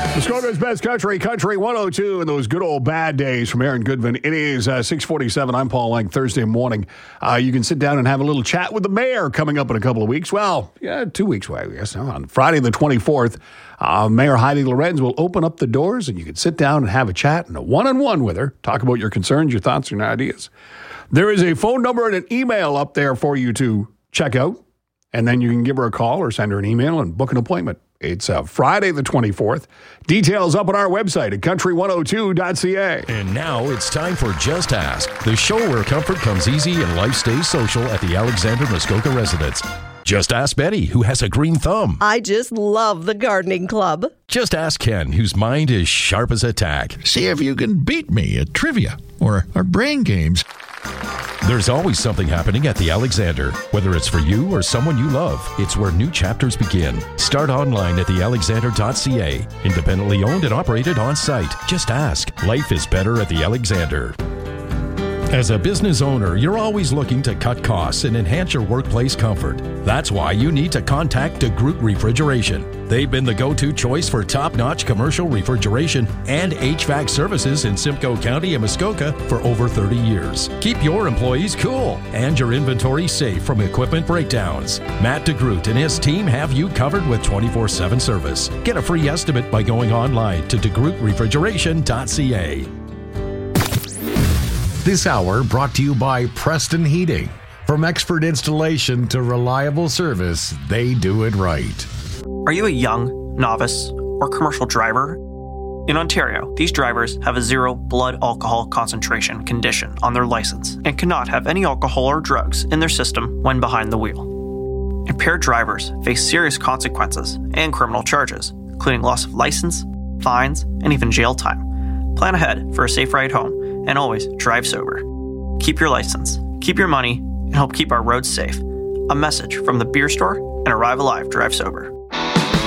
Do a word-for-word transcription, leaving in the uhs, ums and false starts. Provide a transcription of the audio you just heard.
Muskoka's best country, Country one oh two, and those good old bad days from Aaron Goodman. It is uh, six forty-seven. I'm Paul Lang. Thursday morning. Uh, you can sit down and have a little chat with the mayor coming up in a couple of weeks. Well, yeah, two weeks away, I guess. On Friday the twenty-fourth, uh, Mayor Heidi Lorenz will open up the doors, and you can sit down and have a chat and a one-on-one with her. Talk about your concerns, your thoughts, your ideas. There is a phone number and an email up there for you to check out, and then you can give her a call or send her an email and book an appointment. It's uh, Friday the twenty-fourth. Details up on our website at country one oh two dot c a. And now it's time for Just Ask, the show where comfort comes easy and life stays social at the Alexander Muskoka residence. Just ask Betty, who has a green thumb. I just love the gardening club. Just ask Ken, whose mind is sharp as a tack. See if you can beat me at trivia or our brain games. There's always something happening at the Alexander. Whether it's for you or someone you love, it's where new chapters begin. Start online at the alexander dot c a. Independently owned and operated on site. Just ask. Life is better at the Alexander. As a business owner, you're always looking to cut costs and enhance your workplace comfort. That's why you need to contact DeGroot Refrigeration. They've been the go-to choice for top-notch commercial refrigeration and H V A C services in Simcoe County and Muskoka for over thirty years. Keep your employees cool and your inventory safe from equipment breakdowns. Matt DeGroot and his team have you covered with twenty-four seven service. Get a free estimate by going online to de groot refrigeration dot c a. This hour brought to you by Preston Heating. From expert installation to reliable service, they do it right. Are you a young, novice, or commercial driver? In Ontario, these drivers have a zero blood alcohol concentration condition on their license and cannot have any alcohol or drugs in their system when behind the wheel. Impaired drivers face serious consequences and criminal charges, including loss of license, fines, and even jail time. Plan ahead for a safe ride home and always drive sober. Keep your license, keep your money, and help keep our roads safe. A message from the beer store and Arrive Alive Drive Sober.